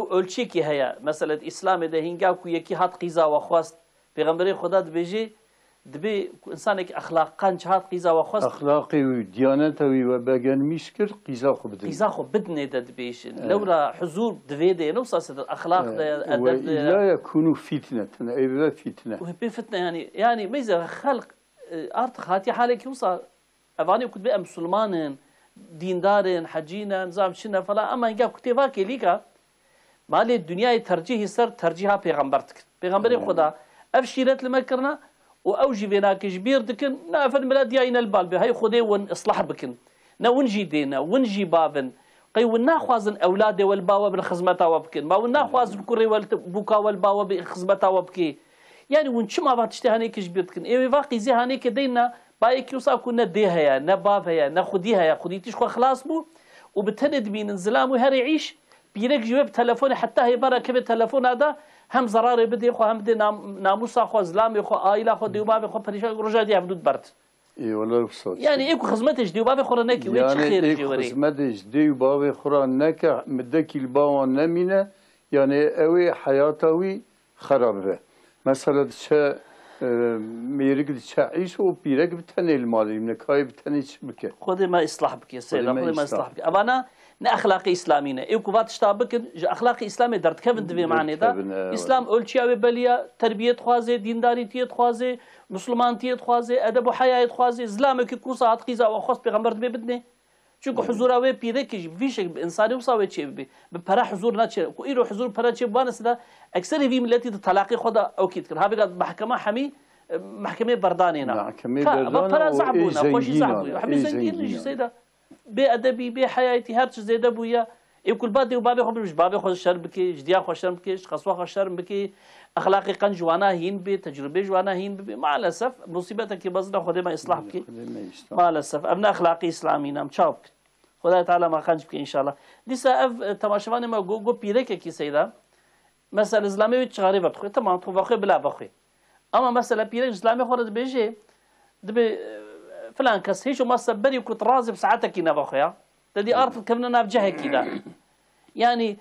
أولشيكي هيا مسألة إسلام ده هنجاكو يكي هات قيزا وخواست بيغمبري خدا دبيجي دبي إنسانك أخلاقا هات قيزا وخواست أخلاقي وديانتوي وباقان مشكل قيزا خو بدن قيزا خو بدني ده دبيش لورا حضور دفيدي نوصل الأخلاق ده أدب لا يكونوا فتنة أي فتنة وهي فتنة يعني ميزة خلق أرت خاتي حالك يوصل أفاني وكنت بقى مسلمان ديندار حجينا نظام شنا فلا أما هنجا كتباك ليكا مالي الدنيا ترجيه سر ترجيها بيغمبرتك بيغمبري خدا أفشيرت لما كرنا وأوجي بيناك جبير دكن نافن ملادي أين البال بهاي خدي ون إصلاح بكن ونجي دينا ونجي بابن قي ونا خوازن أولادي والباوة بالخزمة وبكن ما ونا خوازن كوري والبوكا والباوة بالخزمة وبكي يعني ونش ما بتشتهاني كجبير دكن إيه واقعي زي هاني كدينا بايك يوصا كنا ديها يا نبابها يا ناخديها يا خديتيش خو خلاص بو وبتند بين انزلام وهر يعيش بيرك جواب تلفوني حتى هي برا كبه التلفون هذا هم زراري بدي خو هم بدي ناموس خو زلام خو عائله خو ديوباب خو بريشان رجا دي حدود برت اي والله بصوت يعني ايكو خدمتش ديوباب خورنك ويش خير يعني ايكو خدمتش ديوباب خورنك مدك الباوان نمينه يعني اوي حياتوي خرابه مثلا ميرق تعيش وبيرق بتني المالي من كاي بتني شبكة خذي ما إصلاح بك يا سيد خذي ما إصلاح بك أبانا نأخلاقي إسلامينا إيكو بات شتابك أخلاقي إسلامي درت كيف ندبي معني ده إسلام أول شيء بليا تربية خوازي دينداري تيت خوازي مسلمان تيت خوازي أدب وحياة خوازي زلامك كوسا عتقيزة وخاص بيغمبر دبي بدني شو حضور أوي بيرك فيش إنساني وصاوي شيء ببرا حضور ناتش كويرو حضور برا شيء بانس ده أكثر في ملتي تطلاقي خدا أو كيد كر هذا محكمة حمي محكمة بردانينا محكمة بردانينا زعبونا خوشي زعبونا حبي زنجين نجي سيدا بأدبي بحياتي هرش زي دبويا يقول بادي وبابي خو مش بابي خو شرم بكي جديا خو شرم بكي خصوا خو شرم بكي أخلاقي قن جوانا هين بي تجربة جوانا هين بي مع الأسف مصيبتك بزنا خدي ما إصلاح بكي مع الأسف أبنا أخلاقي إسلامي نام شاب خدای تعالی ما خنج بكي إن شاء الله لسه أف تماشواني ما جو بيرك كي سيدا مثلا إسلامي وتشغاري بتخوي تمام تو بخوي بلا بخوي أما مثلا بيرك إسلامي خورد بيجي دبي فلان كس هيش وما سبري وكنت رازب ساعتك ينا بخويا تدي أرض كمنا نافجها كذا يعني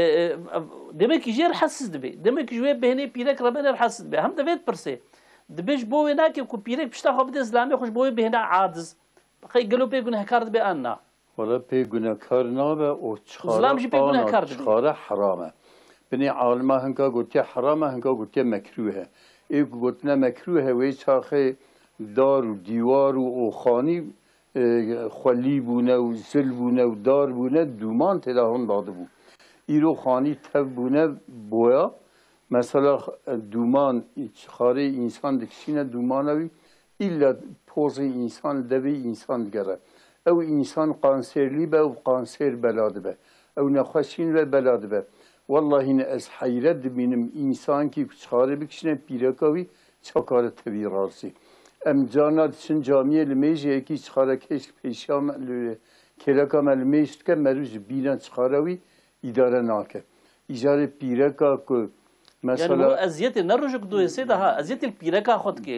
دمك يجي حسس دمك جوي بهني بيرك ربنا حسس به هم دفيت برسي دبيش بو هناك يكون بيرك بيشتغل بده إسلامي خوش بوي بهنا عاجز بخي قالوا بيقول هكارد بأننا ولا بيقول كارنا و إسلام جي بيقول هكارد شخارة حرامه بني عالمه هنگا گوتی حرامه هنگا گوتی مکروهه ای گوتنا مکروهه وی چاخه دار و دیوار و خانی خلی بونه و زل بونه و دار بونه دومان تلاهون داده بو ایرو خانی تب بونه بویا مثلا دومان خاره انسان دکشینه دومانوی ایلا پوز انسان دوی انسان دگره او انسان قانسرلی به و قانسر بلاده به او نخوشین و بلاده به والله این از حیرت بینم انسان که چاره بکشنه پیرکاوی چکار توی رازی ام جانات چن جامعه لمیجه یکی چاره کش پیشام کلکام لمیجت که مروج بینا چکاروی اداره ناکه ایجار پیرکا که مثلا يعني ازيت نرجك دو يسيدها ازيت البيركا خد كي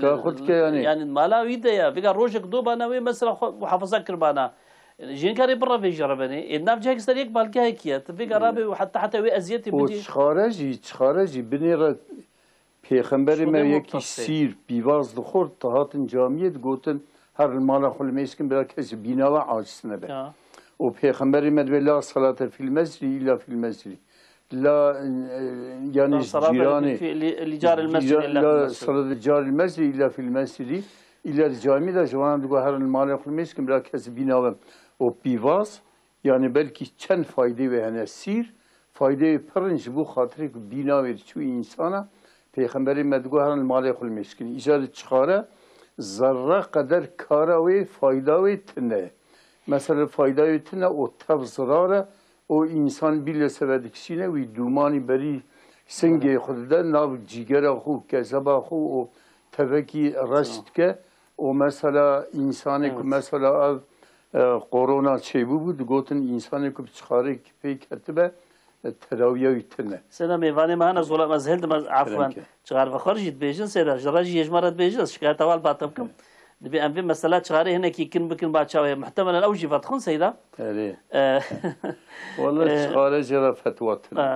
يعني مالا ويدا يا فيك روجك دو بانا وي مثلا محافظه كربانا جين كاري برا في جربني الناف جاك سريك بالك هيك يا تفيك رابي وحتى وي ازيت بدي خارجي بني پیغمبر ما یکی سیر بیواز دخور تهاتن جامعیت گوتن هر المالا خل میسکن برای کسی بینا و عاجز نبه و پیغمبر ما لا صلاة في المسجد إلا في المسجد لا يعني جيراني لجار المسجد لا صلاة جار المسجد إلا في المسجد إلا الجامع ده جوان دو هر المال خلميس كم برا كسب بيناهم و بيواز يعني بلكي چند فايدة وهنا سير فايدة پرنج بو خاطرك بيناوي شو إنسانا پیغمبر مدگو هر المال خلميس كن إجازة چخاره ذره قدر کاروي فايدة تنه مثلا فايدة تنه و تف ضراره o insan bile sevedikçine ve dumani beri senge xudda nav cigara xu kezaba xu o teveki rastke o mesela insanı mesela av korona çebu bu gotin insanı kup çıkarı pek etbe teraviye yitne selam evane mahana zola mazheld afwan çıgar ve kharjit bejin sera jaraji yejmarat bejin şikayet aval batabkum نبي أنفي مسألة شغاري هنا كي كن بكن باتشاوي محتمل الأوجي فتخون سيدا والله شغاري جرى فتوى